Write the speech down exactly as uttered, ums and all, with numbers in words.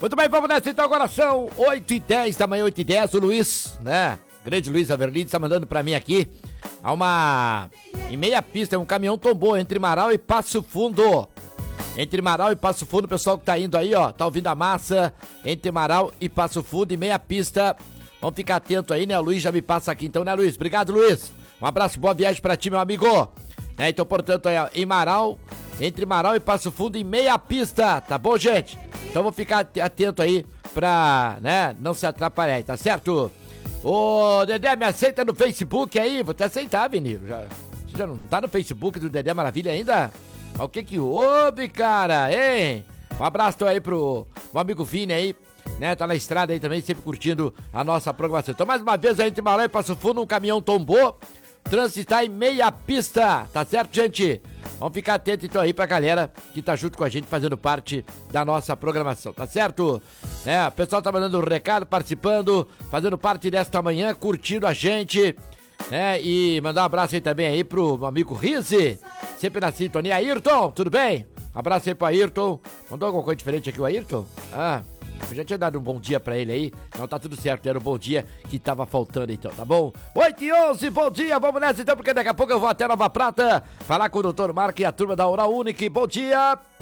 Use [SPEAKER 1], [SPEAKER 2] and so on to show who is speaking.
[SPEAKER 1] Muito bem, vamos nessa então, agora são oito e dez da manhã, oito e dez, o Luiz, né, grande Luiz Averlide, tá mandando pra mim aqui, há uma, em meia pista, um caminhão tombou entre Marau e Passo Fundo, entre Marau e Passo Fundo, o pessoal que tá indo aí, ó, tá ouvindo a massa, entre Marau e Passo Fundo, em meia pista, vamos ficar atento aí, né, o Luiz já me passa aqui então, né, Luiz, obrigado, Luiz, um abraço, boa viagem pra ti, meu amigo, né, então, portanto, aí, ó, em Marau, entre Marau e Passo Fundo, em meia pista, tá bom, gente? Então vou ficar atento aí pra, né, não se atrapalhar, tá certo? Ô, Dedé, me aceita no Facebook aí? Vou te aceitar, Vinícius. Já, você já não tá no Facebook do Dedé Maravilha ainda? Mas o que que houve, cara, hein? Um abraço aí pro meu amigo Vini aí, né, tá na estrada aí também, sempre curtindo a nossa programação. Então, mais uma vez, aí entre Marau e Passo Fundo, um caminhão tombou, trânsito está em meia pista, tá certo, gente? Vamos ficar atento então aí pra galera que tá junto com a gente, fazendo parte da nossa programação, tá certo? É, o pessoal tá mandando um recado, participando, fazendo parte desta manhã, curtindo a gente, né? E mandar um abraço aí também aí pro meu amigo Rizzi, sempre na sintonia. Ayrton, tudo bem? Abraço aí pro Ayrton. Mandou alguma coisa diferente aqui o Ayrton? Ah, eu já tinha dado um bom dia pra ele aí. Não, tá tudo certo, era um bom dia que tava faltando então, tá bom? oito e onze, bom dia, vamos nessa então, porque daqui a pouco eu vou até Nova Prata falar com o doutor Marco e a turma da Oral Unique. Bom dia!